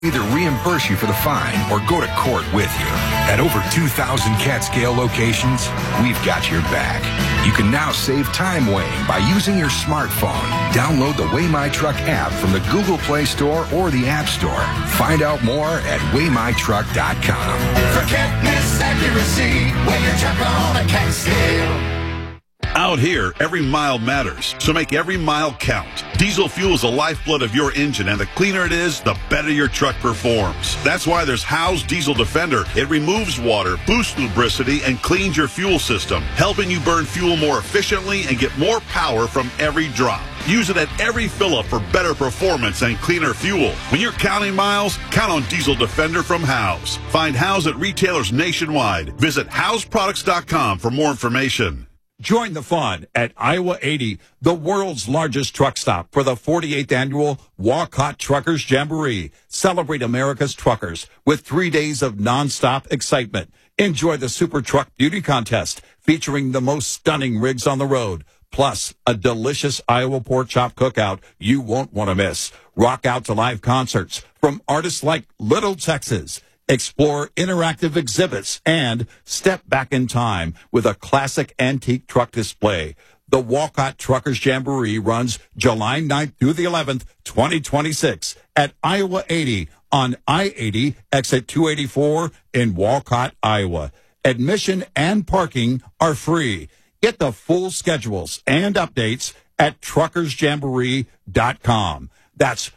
either reimburse you for the fine or go to court with you. At over 2,000 CatScale locations, we've got your back. You can now save time weighing by using your smartphone. Download the Weigh My Truck app from the Google Play Store or the App Store. Find out more at weightmytruck.com. Forget misaccuracy when you truck on a CatScale. Out here, every mile matters, so make every mile count. Diesel fuel is the lifeblood of your engine, and the cleaner it is, the better your truck performs. That's why there's Howe's Diesel Defender. It removes water, boosts lubricity, and cleans your fuel system, helping you burn fuel more efficiently and get more power from every drop. Use it at every fill-up for better performance and cleaner fuel. When you're counting miles, count on Diesel Defender from Howe's. Find Howe's at retailers nationwide. Visit Howe'sProducts.com for more information. Join the fun at Iowa 80, the world's largest truck stop, for the 48th annual Walcott Truckers Jamboree. Celebrate America's truckers with 3 days of nonstop excitement. Enjoy the Super Truck Beauty Contest featuring the most stunning rigs on the road, plus a delicious Iowa pork chop cookout you won't want to miss. Rock out to live concerts from artists like Little Texas. Explore interactive exhibits and step back in time with a classic antique truck display. The Walcott Truckers Jamboree runs July 9th through the 11th, 2026 at Iowa 80 on I-80 exit 284 in Walcott, Iowa. Admission and parking are free. Get the full schedules and updates at truckersjamboree.com. That's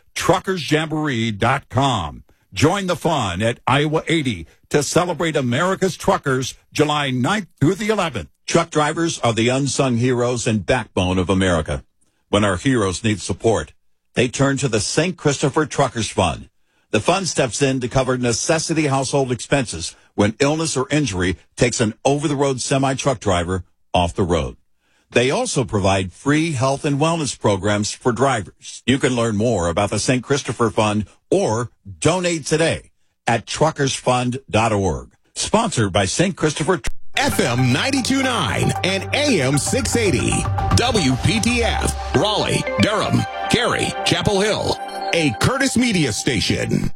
truckersjamboree.com. Join the fun at Iowa 80 to celebrate America's truckers July 9th through the 11th. Truck drivers are the unsung heroes and backbone of America. When our heroes need support, they turn to the St. Christopher Truckers Fund. The fund steps in to cover necessity household expenses when illness or injury takes an over-the-road semi-truck driver off the road. They also provide free health and wellness programs for drivers. You can learn more about the St. Christopher Fund or donate today at truckersfund.org. Sponsored by St. Christopher. FM 92.9 and AM 680. WPTF, Raleigh, Durham, Cary, Chapel Hill. A Curtis Media station.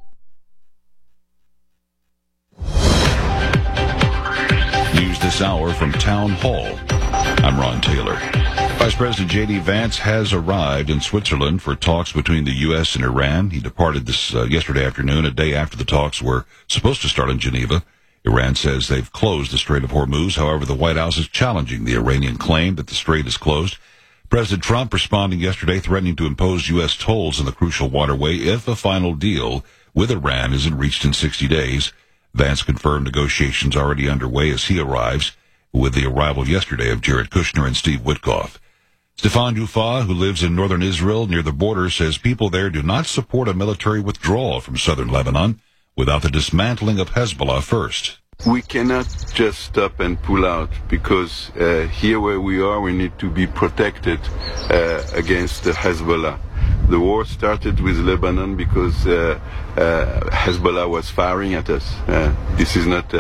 News this hour from Town Hall. I'm Ron Taylor. Vice President J.D. Vance has arrived in Switzerland for talks between the U.S. and Iran. He departed this yesterday afternoon, a day after the talks were supposed to start in Geneva. Iran says they've closed the Strait of Hormuz. However, the White House is challenging the Iranian claim that the strait is closed. President Trump responding yesterday, threatening to impose U.S. tolls on the crucial waterway if a final deal with Iran isn't reached in 60 days. Vance confirmed negotiations already underway as he arrives, with the arrival yesterday of Jared Kushner and Steve Witkoff. Stefan Yufa, who lives in northern Israel near the border, says people there do not support a military withdrawal from southern Lebanon without the dismantling of Hezbollah first. We cannot just stop and pull out because here where we are, we need to be protected against Hezbollah. The war started with Lebanon because Hezbollah was firing at us. This is not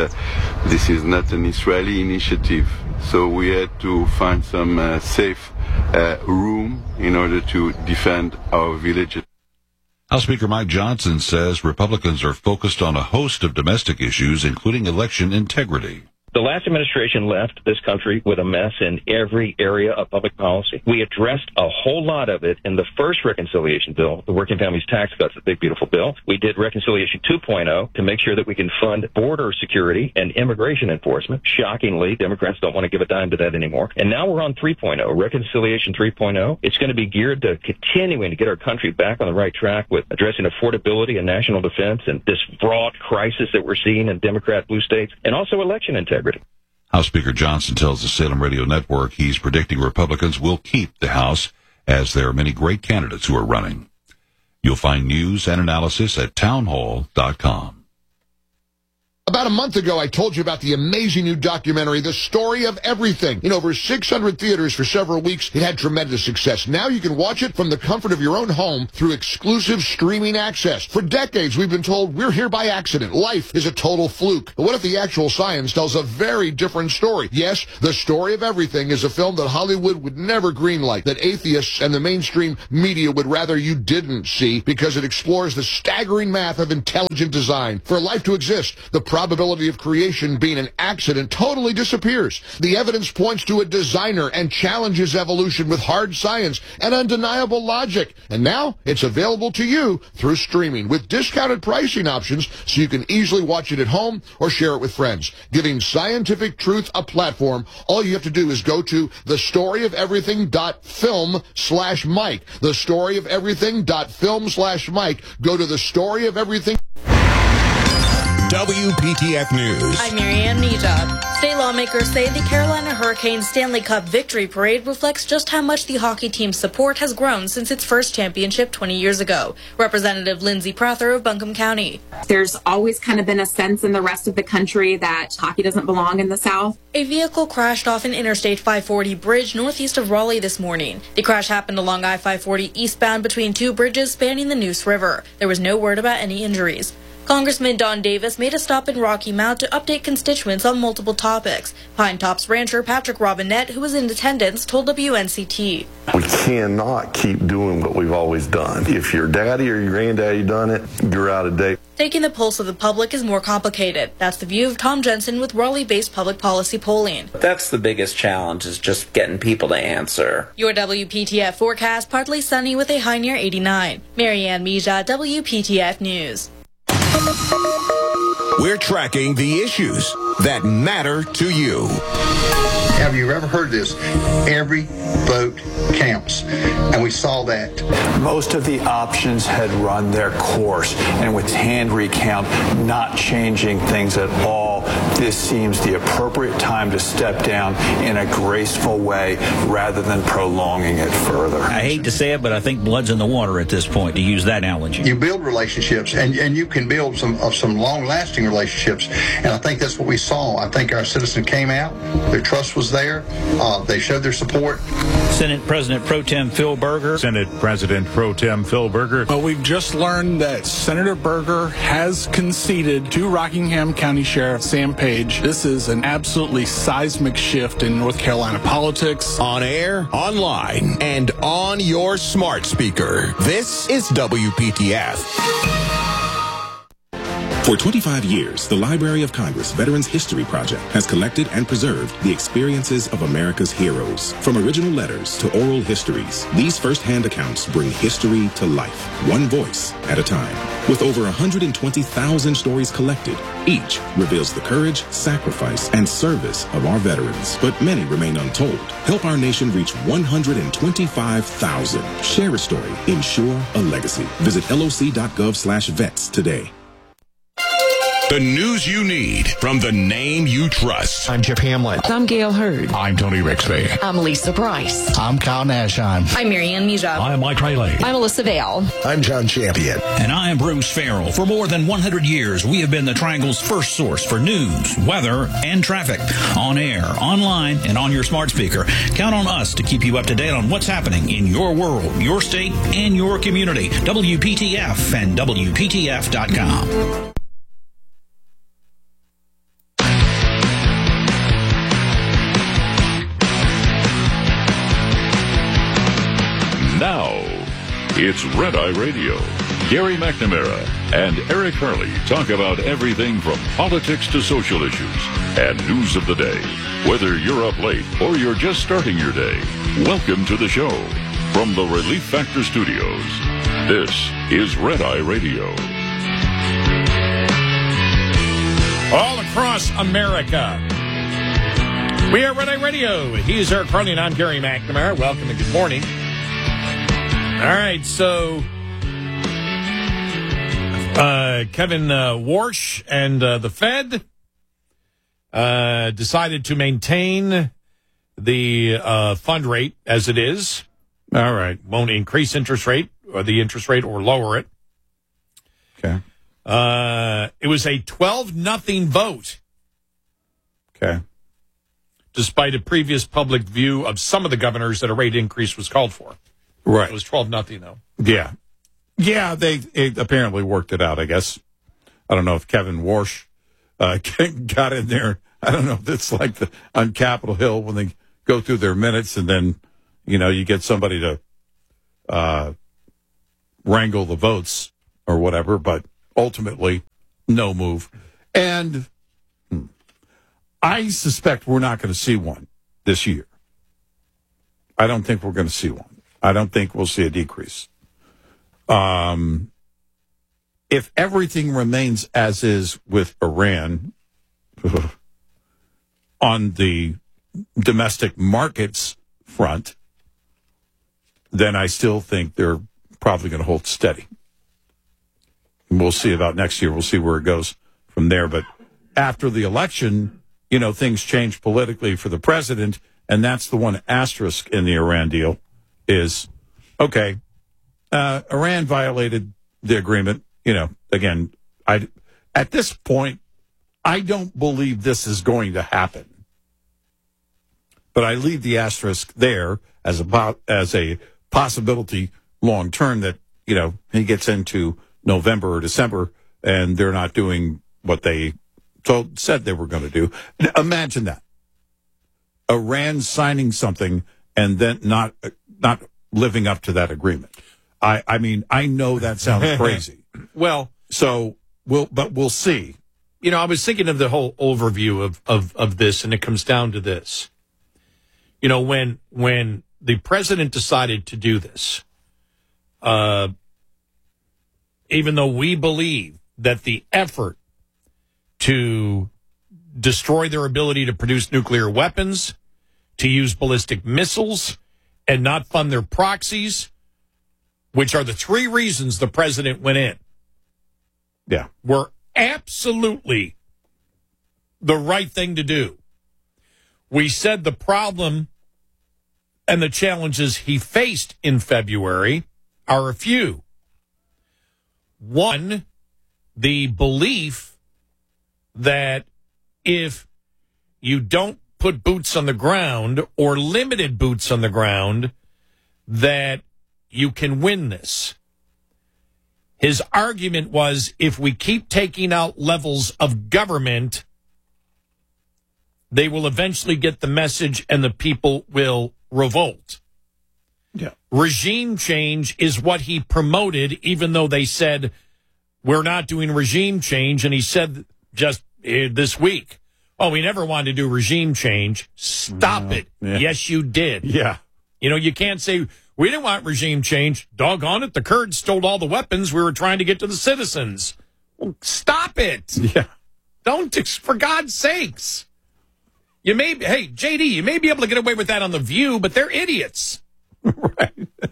an Israeli initiative. So we had to find some safe room in order to defend our villages. House Speaker Mike Johnson says Republicans are focused on a host of domestic issues, including election integrity. The last administration left this country with a mess in every area of public policy. We addressed a whole lot of it in the first reconciliation bill, the Working Families Tax Cuts, the big, beautiful bill. We did Reconciliation 2.0 to make sure that we can fund border security and immigration enforcement. Shockingly, Democrats don't want to give a dime to that anymore. And now we're on 3.0, Reconciliation 3.0. It's going to be geared to continuing to get our country back on the right track with addressing affordability and national defense and this broad crisis that we're seeing in Democrat blue states, and also election integrity. House Speaker Johnson tells the Salem Radio Network he's predicting Republicans will keep the House, as there are many great candidates who are running. You'll find news and analysis at townhall.com. About a month ago, I told you about the amazing new documentary, The Story of Everything. In over 600 theaters for several weeks, it had tremendous success. Now you can watch it from the comfort of your own home through exclusive streaming access. For decades, we've been told we're here by accident. Life is a total fluke. But what if the actual science tells a very different story? Yes, The Story of Everything is a film that Hollywood would never greenlight, that atheists and the mainstream media would rather you didn't see, because it explores the staggering math of intelligent design. For life to exist, the probability of creation being an accident totally disappears. The evidence points to a designer and challenges evolution with hard science and undeniable logic. And now it's available to you through streaming with discounted pricing options, so you can easily watch it at home or share it with friends. Giving scientific truth a platform, all you have to do is go to thestoryofeverything.film/Mike. Thestoryofeverything.film/Mike. Go to The Story of Everything. WPTF News. I'm Marianne Mijab. State lawmakers say the Carolina Hurricanes Stanley Cup Victory Parade reflects just how much the hockey team's support has grown since its first championship 20 years ago. Representative Lindsay Prather of Buncombe County. There's always kind of been a sense in the rest of the country that hockey doesn't belong in the South. A vehicle crashed off an Interstate 540 bridge northeast of Raleigh this morning. The crash happened along I-540 eastbound between two bridges spanning the Neuse River. There was no word about any injuries. Congressman Don Davis made a stop in Rocky Mount to update constituents on multiple topics. Pine Tops rancher Patrick Robinette, who was in attendance, told WNCT. We cannot keep doing what we've always done. If your daddy or your granddaddy done it, you're out of date. Taking the pulse of the public is more complicated. That's the view of Tom Jensen with Raleigh-based public policy polling. That's the biggest challenge, is just getting people to answer. Your WPTF forecast, partly sunny with a high near 89. Marianne Mija, WPTF News. We're tracking the issues that matter to you. Have you ever heard this? Every vote counts. And we saw that. Most of the options had run their course. And with hand recount not changing things at all, this seems the appropriate time to step down in a graceful way rather than prolonging it further. I hate to say it, but I think blood's in the water at this point, to use that analogy. You build relationships, and you can build some long-lasting relationships. And I think that's what we saw. I think our citizens came out. Their trust was there. They showed their support. Senate President Pro Tem Phil Berger. Senate President Pro Tem Phil Berger. Well, we've just learned that Senator Berger has conceded to Rockingham County Sheriff Sam Page. This is an absolutely seismic shift in North Carolina politics. On air, online, and on your smart speaker. This is WPTF. For 25 years, the Library of Congress Veterans History Project has collected and preserved the experiences of America's heroes. From original letters to oral histories, these first-hand accounts bring history to life, one voice at a time. With over 120,000 stories collected, each reveals the courage, sacrifice, and service of our veterans. But many remain untold. Help our nation reach 125,000. Share a story. Ensure a legacy. Visit loc.gov/vets today. The news you need from the name you trust. I'm Chip Hamlet. I'm Gail Hurd. I'm Tony Rixby. I'm Lisa Price. I'm Kyle Nashheim. I'm Marianne Mijab. I'm Mike Rayleigh. I'm Alyssa Vale. I'm John Champion. And I am Bruce Farrell. For more than 100 years, we have been the Triangle's first source for news, weather, and traffic. On air, online, and on your smart speaker. Count on us to keep you up to date on what's happening in your world, your state, and your community. WPTF and WPTF.com. Now, it's Red Eye Radio. Gary McNamara and Eric Harley talk about everything from politics to social issues and news of the day. Whether you're up late or you're just starting your day, welcome to the show. From the Relief Factor Studios, this is Red Eye Radio. All across America, we are Red Eye Radio. He is Eric Harley and I'm Gary McNamara. Welcome and good morning. All right, so Kevin Warsh and the Fed decided to maintain the fund rate as it is. All right, won't increase interest rate or the interest rate or lower it. Okay. It was a 12-0 vote. Okay. Despite a previous public view of some of the governors that a rate increase was called for. Right. It was 12-0, though. Yeah. Yeah, they apparently worked it out, I guess. I don't know if Kevin Warsh got in there. I don't know if it's like on Capitol Hill when they go through their minutes and then, you get somebody to wrangle the votes or whatever, but ultimately, no move. And I suspect we're not going to see one this year. I don't think we're going to see one. I don't think we'll see a decrease. If everything remains as is with Iran on the domestic markets front, then I still think they're probably going to hold steady. We'll see about next year. We'll see where it goes from there. But after the election, things change politically for the president, and that's the one asterisk in the Iran deal is, okay, Iran violated the agreement. Again, at this point, I don't believe this is going to happen. But I leave the asterisk there as a possibility long term that, he gets into November or December and they're not doing what they said they were going to do. Imagine that. Iran signing something and then not living up to that agreement. I mean, I know that sounds crazy. Well, we'll see. I was thinking of the whole overview of this, and it comes down to this. When the president decided to do this, even though we believe that the effort to destroy their ability to produce nuclear weapons, to use ballistic missiles, and not fund their proxies, which are the three reasons the president went in, were absolutely the right thing to do. We said the problem and the challenges he faced in February are a few. One, the belief that if you don't put boots on the ground or limited boots on the ground, that you can win this. His argument was if we keep taking out levels of government, they will eventually get the message and the people will revolt. Yeah. Regime change is what he promoted, even though they said, we're not doing regime change. And he said just this week, we never wanted to do regime change. Stop it. Yeah. Yes, you did. Yeah. You can't say, we didn't want regime change. Doggone it, the Kurds stole all the weapons we were trying to get to the citizens. Well, stop it. Yeah. Don't, for God's sakes. Hey, JD, you may be able to get away with that on The View, but they're idiots. Right.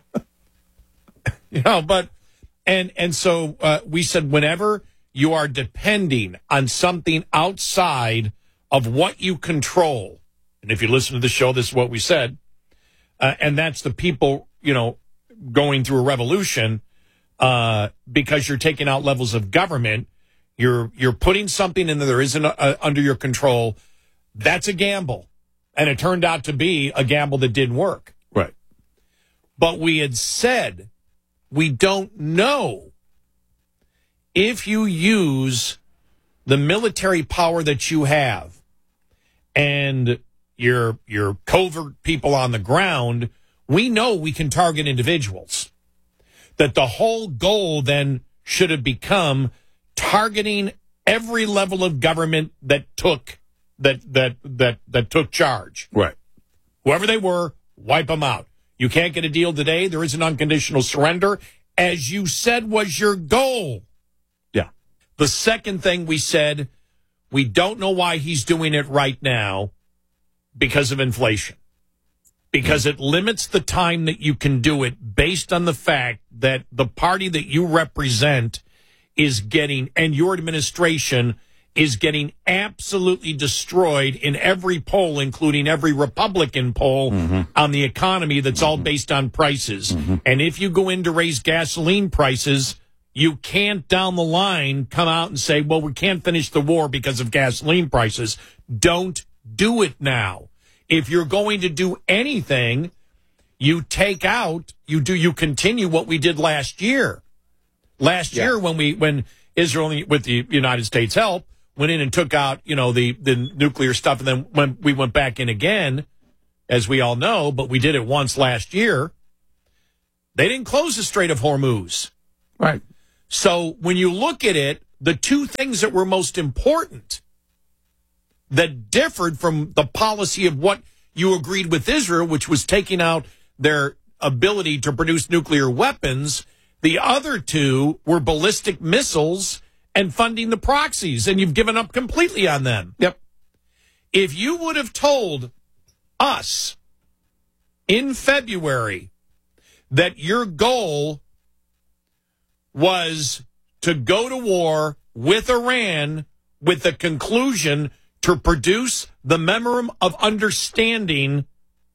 So we said whenever you are depending on something outside of what you control, and if you listen to the show, this is what we said, and that's the people, going through a revolution because you're taking out levels of government, you're putting something in there isn't under your control. That's a gamble. And it turned out to be a gamble that didn't work. Right. But we had said we don't know if you use the military power that you have and your covert people on the ground, we know we can target individuals. That the whole goal then should have become targeting every level of government that took charge. Right. Whoever they were, wipe them out. You can't get a deal today. There is an unconditional surrender, as you said was your goal. Yeah. The second thing we said, we don't know why he's doing it right now because of inflation. Because it limits the time that you can do it based on the fact that the party that you represent is getting, and your administration is getting absolutely destroyed in every poll, including every Republican poll on the economy that's all based on prices. And if you go in to raise gasoline prices, you can't down the line come out and say, well, we can't finish the war because of gasoline prices. Don't do it now. If you're going to do anything, you continue what we did last year. Last year when Israel, with the United States help, went in and took out, the nuclear stuff, and then when we went back in again, as we all know, but we did it once last year, they didn't close the Strait of Hormuz. Right. So when you look at it, the two things that were most important that differed from the policy of what you agreed with Israel, which was taking out their ability to produce nuclear weapons, the other two were ballistic missiles and funding the proxies, and you've given up completely on them. Yep. If you would have told us in February that your goal was to go to war with Iran with the conclusion to produce the Memorandum of Understanding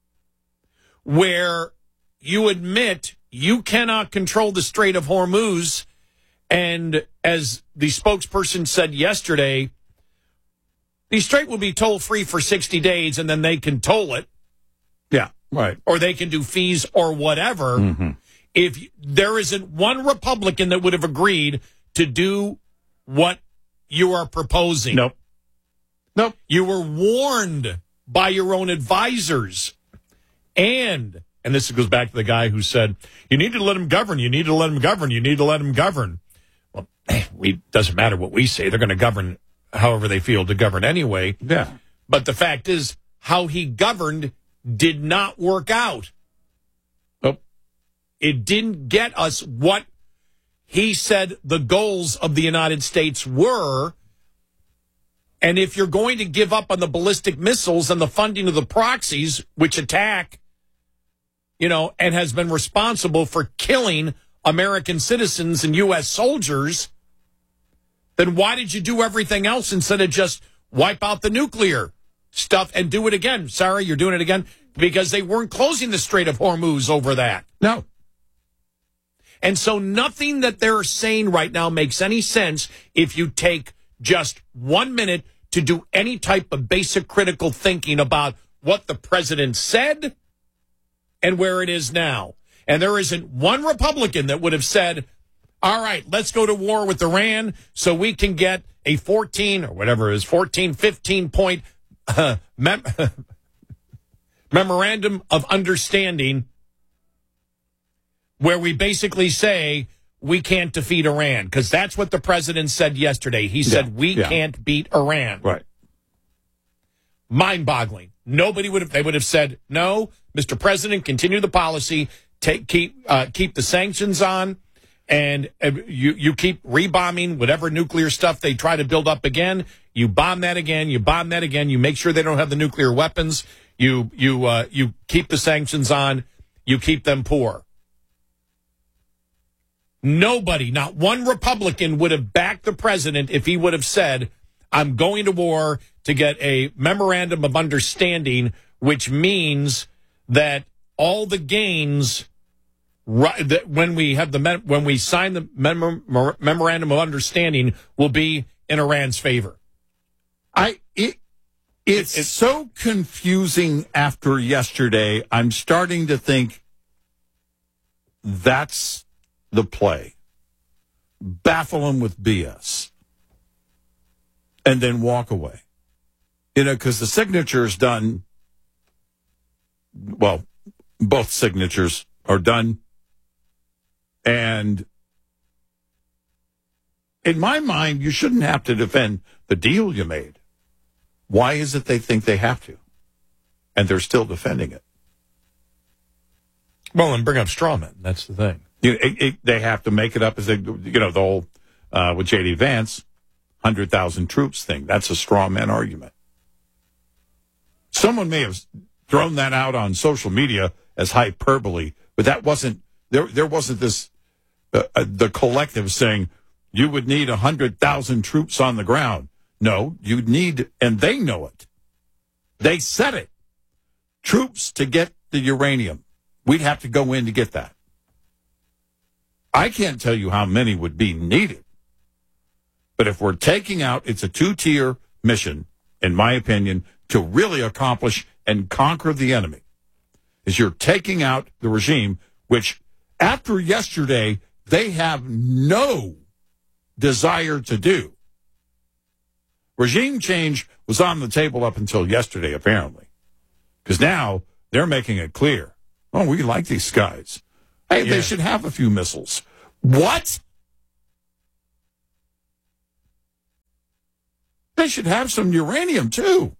where you admit you cannot control the Strait of Hormuz, and as the spokesperson said yesterday, the strait will be toll-free for 60 days, and then they can toll it. Yeah, right. Or they can do fees or whatever. Mm-hmm. If there isn't one Republican that would have agreed to do what you are proposing. Nope. You were warned by your own advisors. And this goes back to the guy who said, you need to let him govern, you need to let him govern, you need to let him govern. Well, doesn't matter what we say. They're going to govern however they feel to govern anyway. Yeah. But the fact is, how he governed did not work out. Nope. It didn't get us what he said the goals of the United States were. And if you're going to give up on the ballistic missiles and the funding of the proxies, which attack, and has been responsible for killing American citizens and U.S. soldiers, then why did you do everything else instead of just wipe out the nuclear stuff and do it again? Sorry, you're doing it again? Because they weren't closing the Strait of Hormuz over that. No. And so nothing that they're saying right now makes any sense if you take just 1 minute to do any type of basic critical thinking about what the president said and where it is now. And there isn't one Republican that would have said, all right, let's go to war with Iran so we can get a 14 or whatever it is, 15 point memorandum of understanding where we basically say we can't defeat Iran, because that's what the president said yesterday. He said we can't beat Iran. Right. Mind-boggling. They would have said, no, Mr. President, continue the policy, keep the sanctions on, and you keep rebombing whatever nuclear stuff they try to build up again. You bomb that again. You bomb that again. You make sure they don't have the nuclear weapons. You keep the sanctions on. You keep them poor. Nobody, not one Republican, would have backed the president if he would have said, I'm going to war to get a memorandum of understanding, which means that all the gains when we sign the memorandum of understanding will be in Iran's favor. It's so confusing after yesterday. I'm starting to think that's the play. Baffle them with BS. And then walk away. Because the signature is done. Well, both signatures are done. And in my mind, you shouldn't have to defend the deal you made. Why is it they think they have to? And they're still defending it. Well, and bring up straw men. That's the thing. They have to make it up as the whole, with J.D. Vance, 100,000 troops thing. That's a straw man argument. Someone may have thrown that out on social media as hyperbole, but that wasn't, there wasn't this, the collective saying you would need 100,000 troops on the ground. No, you'd need, and they know it. They said it. Troops to get the uranium. We'd have to go in to get that. I can't tell you how many would be needed. But if we're taking out, it's a 2-tier mission, in my opinion, to really accomplish and conquer the enemy. Is you're taking out the regime, which after yesterday, they have no desire to do. Regime change was on the table up until yesterday, apparently. Because now they're making it clear. Oh, we like these guys. Hey, they should have a few missiles. What? They should have some uranium, too.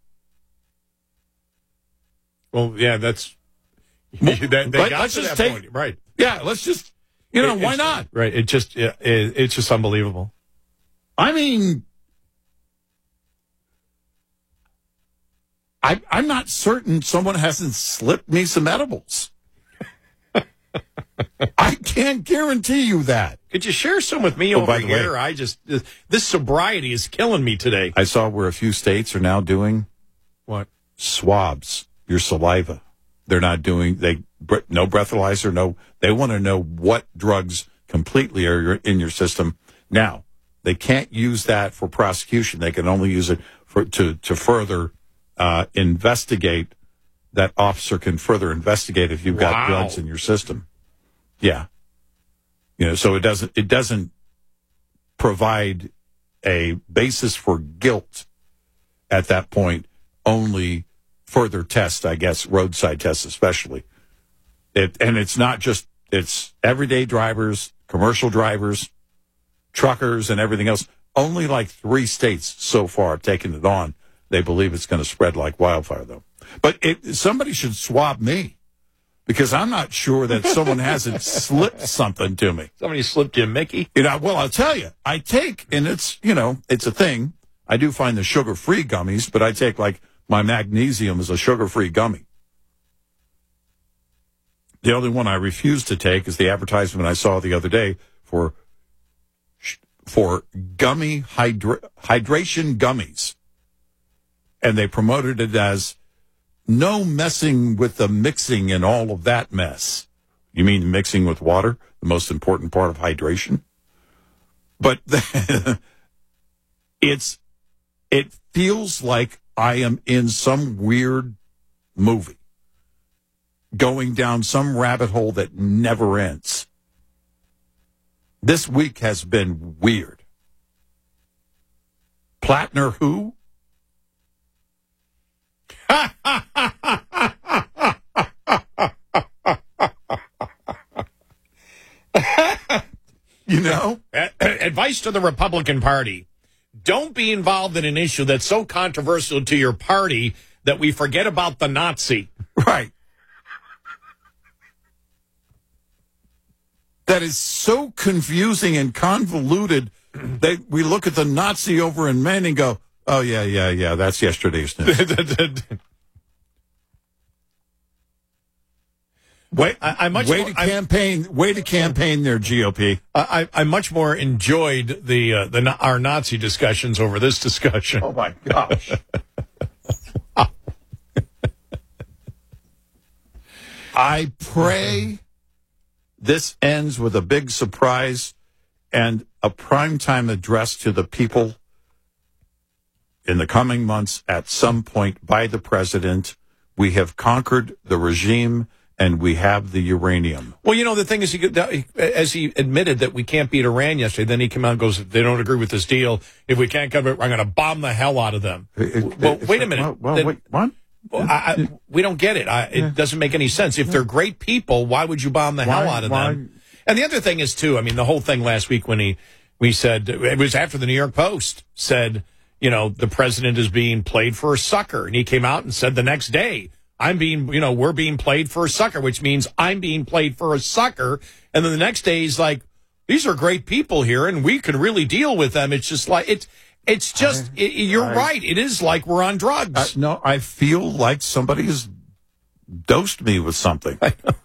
Well, yeah, that's... they got to that point. Right. Yeah, let's just... why not? Right. It's just unbelievable. I mean... I'm not certain someone hasn't slipped me some edibles. I can't guarantee you that. Could you share some with me over here? This sobriety is killing me today. I saw where a few states are now doing what? Swabs, your saliva. They're not doing no breathalyzer, they want to know what drugs completely are in your system. Now, they can't use that for prosecution. They can only use it to further investigate. That officer can further investigate if you've got drugs in your system. Yeah. So it doesn't provide a basis for guilt at that point, only further tests, I guess, roadside tests especially. And it's not just, it's everyday drivers, commercial drivers, truckers, and everything else. Only like 3 states so far have taken it on. They believe it's going to spread like wildfire, though. But somebody should swab me, because I'm not sure that someone hasn't slipped something to me. Somebody slipped you a Mickey? Well, I'll tell you. I take, and it's a thing. I do find the sugar-free gummies, but I take, like, my magnesium as a sugar-free gummy. The only one I refuse to take is the advertisement I saw the other day for gummy hydration gummies. And they promoted it as no messing with the mixing and all of that mess. You mean mixing with water, the most important part of hydration? But it feels like I am in some weird movie, going down some rabbit hole that never ends. This week has been weird. Plattner who? Advice to the Republican Party. Don't be involved in an issue that's so controversial to your party that we forget about the Nazi. Right. That is so confusing and convoluted that we look at the Nazi over in Maine and go, oh, yeah, that's yesterday's news. Way to campaign there, GOP. I much more enjoyed our Nazi discussions over this discussion. Oh, my gosh. I pray this ends with a big surprise and a primetime address to the people in the coming months at some point by the president. We have conquered the regime, and we have the uranium. Well, the thing is, as he admitted that we can't beat Iran yesterday, then he came out and goes, they don't agree with this deal. If we can't cover it, I'm going to bomb the hell out of them. Wait a minute. Wait, what? We don't get it. It doesn't make any sense. If they're great people, why would you bomb the hell out of them? And the other thing is, too, the whole thing last week when we said, it was after the New York Post said, the president is being played for a sucker. And he came out and said the next day, we're being played for a sucker, which means I'm being played for a sucker. And then the next day he's like, these are great people here and we could really deal with them. It's just like, you're right. It is like we're on drugs. No, I feel like somebody has dosed me with something.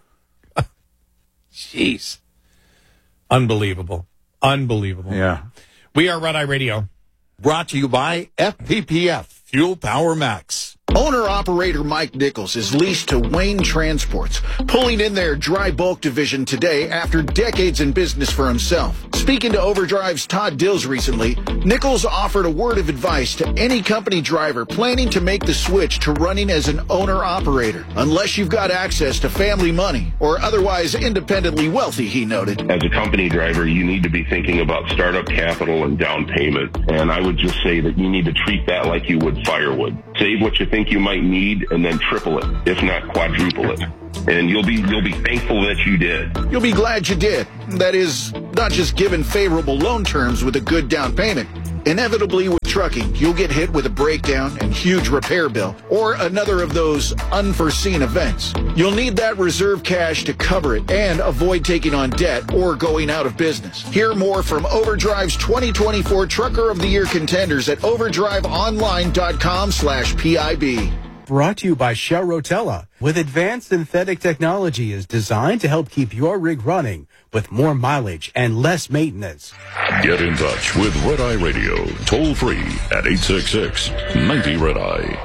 Jeez. Unbelievable. Yeah. We are Red Eye Radio. Brought to you by FPPF, Fuel Power Max. Owner-operator Mike Nichols is leased to Wayne Transports, pulling in their dry bulk division today after decades in business for himself. Speaking to Overdrive's Todd Dills recently, Nichols offered a word of advice to any company driver planning to make the switch to running as an owner-operator, unless you've got access to family money or otherwise independently wealthy, he noted. As a company driver, you need to be thinking about startup capital and down payment, and I would just say that you need to treat that like you would firewood. Save what you think you might need and then triple it, if not quadruple it. And you'll be thankful that you did. You'll be glad you did. That is, not just given favorable loan terms with a good down payment. Inevitably with trucking, you'll get hit with a breakdown and huge repair bill, or another of those unforeseen events. You'll need that reserve cash to cover it and avoid taking on debt or going out of business. Hear more from Overdrive's 2024 Trucker of the Year contenders at overdriveonline.com/PIB. Brought to you by Shell Rotella. With advanced synthetic technology is designed to help keep your rig running with more mileage and less maintenance. Get in touch with Red Eye Radio, toll free at 866-90-RED-EYE.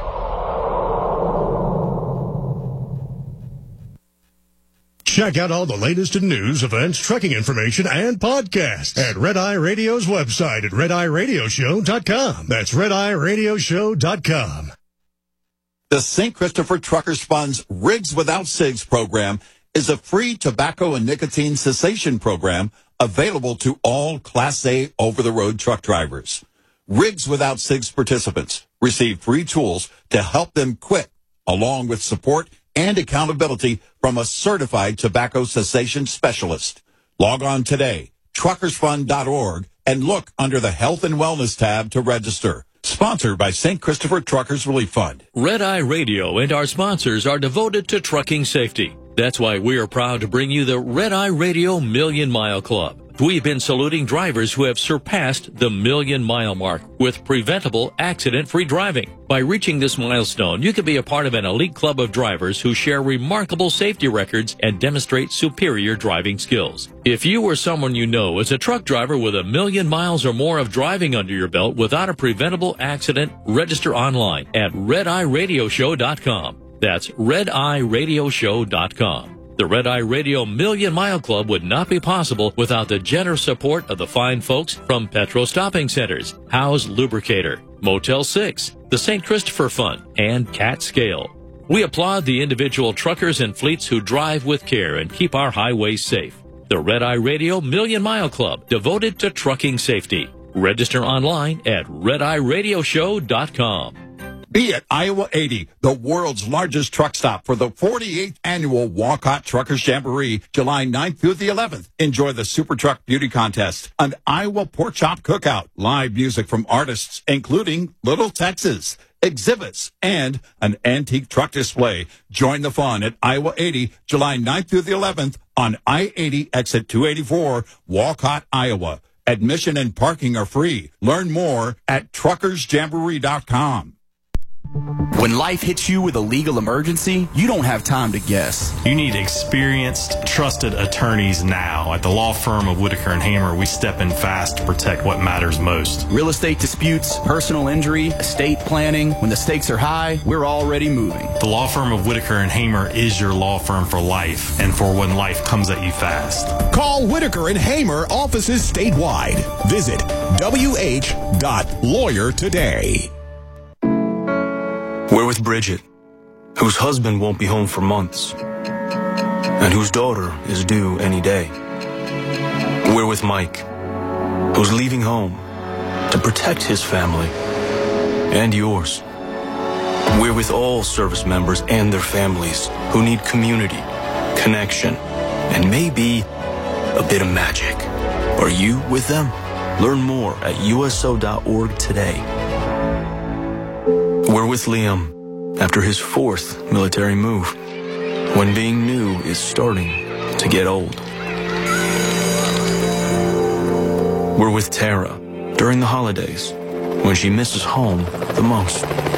Check out all the latest in news, events, trucking information, and podcasts at Red Eye Radio's website at RedEyeRadioshow.com. That's RedEyeRadioshow.com. The St. Christopher Truckers Fund's Rigs Without Cigs program is a free tobacco and nicotine cessation program available to all Class A over-the-road truck drivers. Rigs Without Cigs participants receive free tools to help them quit, along with support and accountability from a certified tobacco cessation specialist. Log on today, truckersfund.org, and look under the Health and Wellness tab to register. Sponsored by St. Christopher Truckers Relief Fund. Red Eye Radio and our sponsors are devoted to trucking safety. That's why we are proud to bring you the Red Eye Radio Million Mile Club. We've been saluting drivers who have surpassed the million-mile mark with preventable, accident-free driving. By reaching this milestone, you can be a part of an elite club of drivers who share remarkable safety records and demonstrate superior driving skills. If you or someone you know is a truck driver with 1 million miles or more of driving under your belt without a preventable accident, register online at RedEyeRadioshow.com. That's RedEyeRadioshow.com. The Red Eye Radio Million Mile Club would not be possible without the generous support of the fine folks from Petro Stopping Centers, Howe's Lubricator, Motel 6, the St. Christopher Fund, and Cat Scale. We applaud the individual truckers and fleets who drive with care and keep our highways safe. The Red Eye Radio Million Mile Club, devoted to trucking safety. Register online at RedEyeRadioshow.com. Be at Iowa 80, the world's largest truck stop for the 48th annual Walcott Truckers Jamboree, July 9th through the 11th. Enjoy the Super Truck Beauty Contest, an Iowa Pork Chop Cookout, live music from artists, including Little Texas, exhibits, and an antique truck display. Join the fun at Iowa 80, July 9th through the 11th on I-80 exit 284, Walcott, Iowa. Admission and parking are free. Learn more at truckersjamboree.com. When life hits you with a legal emergency, you don't have time to guess. You need experienced, trusted attorneys now. At the law firm of Whitaker and Hamer, we step in fast to protect what matters most. Real estate disputes, personal injury, estate planning. When the stakes are high, we're already moving. The law firm of Whitaker and Hamer is your law firm for life and for when life comes at you fast. Call Whitaker and Hamer offices statewide. Visit wh.lawyer today. We're with Bridget, whose husband won't be home for months, and whose daughter is due any day. We're with Mike, who's leaving home to protect his family and yours. We're with all service members and their families who need community, connection, and maybe a bit of magic. Are you with them? Learn more at USO.org today. We're with Liam after his 4th military move, when being new is starting to get old. We're with Tara during the holidays, when she misses home the most.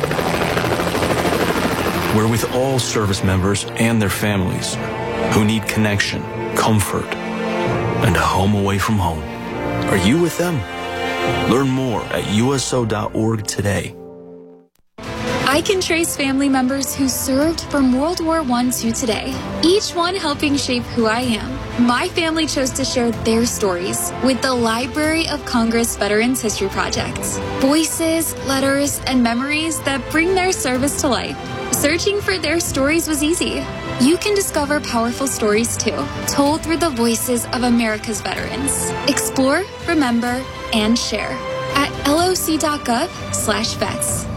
We're with all service members and their families who need connection, comfort, and a home away from home. Are you with them? Learn more at USO.org today. I can trace family members who served from World War I to today, each one helping shape who I am. My family chose to share their stories with the Library of Congress Veterans History Project. Voices, letters, and memories that bring their service to life. Searching for their stories was easy. You can discover powerful stories too, told through the voices of America's veterans. Explore, remember, and share at loc.gov/vets.